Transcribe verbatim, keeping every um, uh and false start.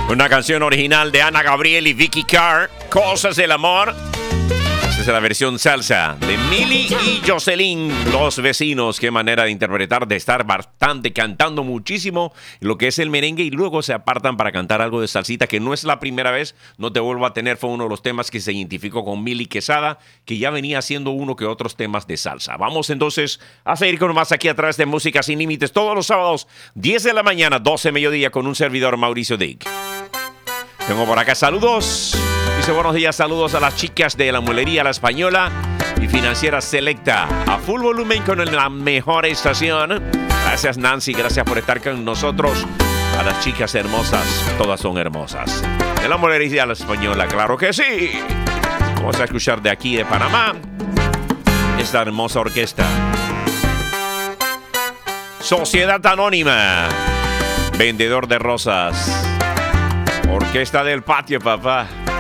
Una canción original de Ana Gabriel y Vicky Carr, Cosas del Amor. Esta es la versión salsa de Mili y Jocelyn, los vecinos. Qué manera de interpretar, de estar bastante cantando muchísimo lo que es el merengue y luego se apartan para cantar algo de salsita, que no es la primera vez. No te vuelvo a tener, fue uno de los temas que se identificó con Mili Quesada, que ya venía haciendo uno que otros temas de salsa. Vamos entonces a seguir con más aquí a través de Música Sin Límites, todos los sábados, diez de la mañana, doce de mediodía, con un servidor, Mauricio Dick. Tengo por acá saludos. Dice buenos días, saludos a las chicas de la Muelería La Española y Financiera Selecta. A full volumen con la mejor estación. Gracias, Nancy, gracias por estar con nosotros. A las chicas hermosas, todas son hermosas. De la Muelería La Española, claro que sí. Vamos a escuchar de aquí de Panamá esta hermosa orquesta. Sociedad Anónima, Vendedor de Rosas. Orquesta del Patio, papá.